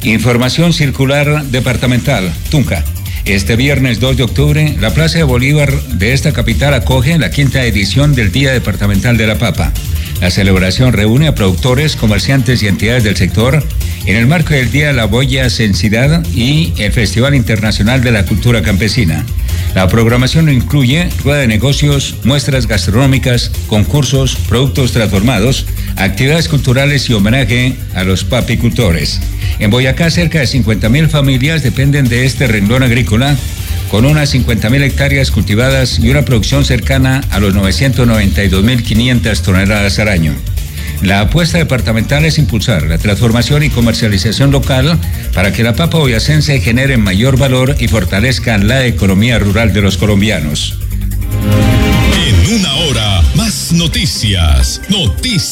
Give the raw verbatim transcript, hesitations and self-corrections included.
Información circular departamental, Tunja. Este viernes dos de octubre, la Plaza de Bolívar de esta capital acoge la quinta edición del Día Departamental de la Papa. La celebración reúne a productores, comerciantes y entidades del sector en el marco del Día de la Boya Sensidad y el Festival Internacional de la Cultura Campesina. La programación incluye rueda de negocios, muestras gastronómicas, concursos, productos transformados, actividades culturales y homenaje a los papicultores. En Boyacá, cerca de cincuenta mil familias dependen de este renglón agrícola, con unas cincuenta mil hectáreas cultivadas y una producción cercana a los novecientos noventa y dos mil quinientas toneladas al año. La apuesta departamental es impulsar la transformación y comercialización local para que la papa boyacense genere mayor valor y fortalezca la economía rural de los colombianos. En una hora, más noticias. Noticias.